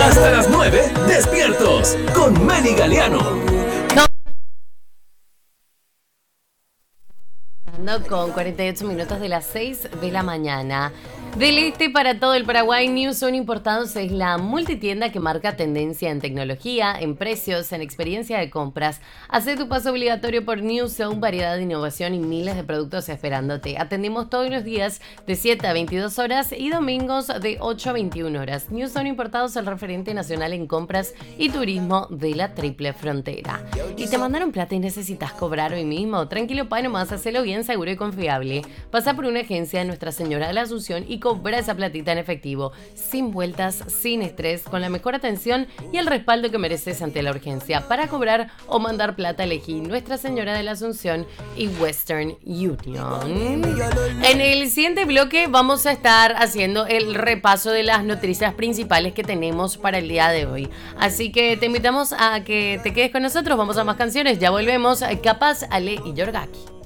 Hasta las 9, despiertos con Meli Galeano. Con 48 minutos de las 6 de la mañana. Del este para todo el Paraguay, New Zone Importados es la multitienda que marca tendencia en tecnología, en precios, en experiencia de compras. Haz tu paso obligatorio por New Zone, variedad de innovación y miles de productos esperándote. Atendemos todos los días de 7 a 22 horas y domingos de 8 a 21 horas. New Zone Importados, el referente nacional en compras y turismo de la Triple Frontera. ¿Y te mandaron plata y necesitas cobrar hoy mismo? Tranquilo, pa, nomás, hacelo bien, seguro y confiable. Pasa por una agencia de Nuestra Señora de la Asunción y cobra esa platita en efectivo, sin vueltas, sin estrés, con la mejor atención y el respaldo que mereces ante la urgencia. Para cobrar o mandar plata, elegí Nuestra Señora de la Asunción y Western Union. En el siguiente bloque vamos a estar haciendo el repaso de las noticias principales que tenemos para el día de hoy. Así que te invitamos a que te quedes con nosotros. Vamos a más canciones. Ya volvemos. Capaz, Ale y Yorgaki.